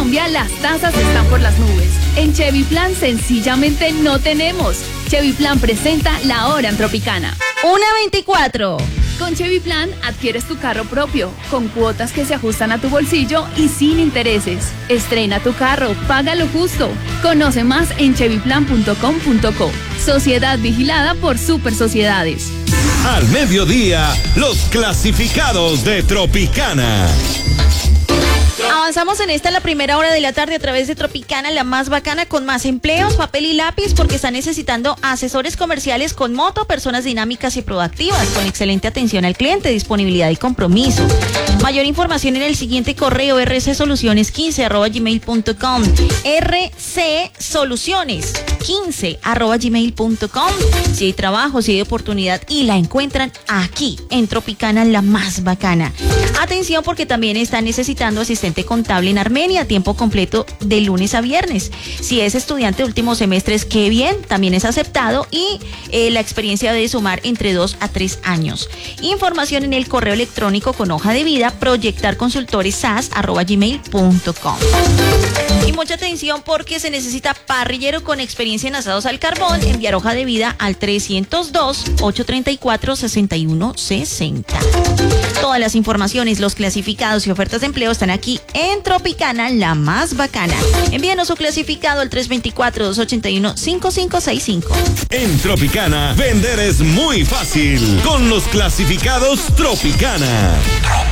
Colombia las tasas están por las nubes. En Chevy Plan sencillamente no tenemos. Chevy Plan presenta La Hora en Tropicana. 1:24. Con Chevy Plan adquieres tu carro propio, con cuotas que se ajustan a tu bolsillo y sin intereses. Estrena tu carro, paga lo justo. Conoce más en chevyplan.com.co. Sociedad vigilada por Super Sociedades. Al mediodía, los clasificados de Tropicana. Avanzamos en la primera hora de la tarde a través de Tropicana, la más bacana, con más empleos, papel y lápiz, porque están necesitando asesores comerciales con moto, personas dinámicas y proactivas, con excelente atención al cliente, disponibilidad y compromiso. Mayor información en el siguiente correo: rcsoluciones15@gmail.com, rcsoluciones15@gmail.com. Si hay trabajo, si hay oportunidad, y la encuentran aquí en Tropicana, la más bacana. Atención, porque también están necesitando asistente contable en Armenia a tiempo completo de lunes a viernes. Si es estudiante de últimos semestres, qué bien, también es aceptado, y la experiencia debe sumar entre 2 a 3 años. Información en el correo electrónico con hoja de vida, proyectarconsultoresas@gmail.com. Y mucha atención, porque se necesita parrillero con experiencia en asados al carbón. Enviar hoja de vida al 302-834-6160. Todas las informaciones, los clasificados y ofertas de empleo están aquí en Tropicana, la más bacana. Envíanos su clasificado al 324-281-5565. En Tropicana, vender es muy fácil con los clasificados Tropicana.